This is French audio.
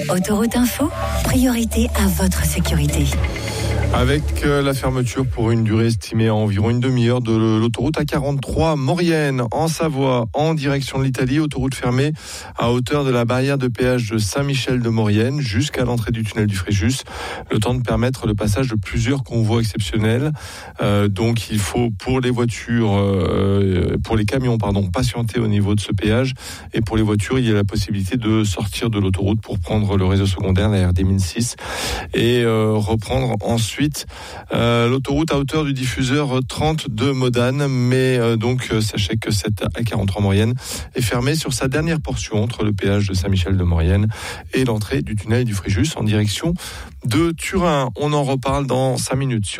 Autoroute Info, priorité à votre sécurité. Avec la fermeture pour une durée estimée à environ une demi-heure de l'autoroute A43 Maurienne en Savoie en direction de l'Italie, autoroute fermée à hauteur de la barrière de péage de Saint-Michel de Maurienne jusqu'à l'entrée du tunnel du Fréjus, le temps de permettre le passage de plusieurs convois exceptionnels. Donc il faut pour les voitures, pour les camions patienter au niveau de ce péage, et pour les voitures il y a la possibilité de sortir de l'autoroute pour prendre le réseau secondaire, la RD 1006, et reprendre ensuite l'autoroute à hauteur du diffuseur 30 de Modane, mais donc sachez que cette A43 Maurienne est fermée sur sa dernière portion entre le péage de Saint-Michel de Maurienne et l'entrée du tunnel du Fréjus en direction de Turin. On en reparle dans 5 minutes.